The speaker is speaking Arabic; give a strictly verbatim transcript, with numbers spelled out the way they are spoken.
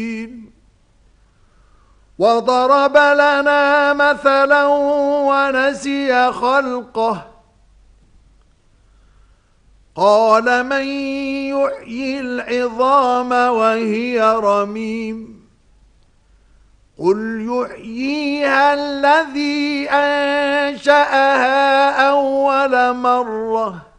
وضرب لنا مثلا ونسي خلقه قال من يحيي العظام وهي رميم قل يحييها الذي أنشأها أول مرة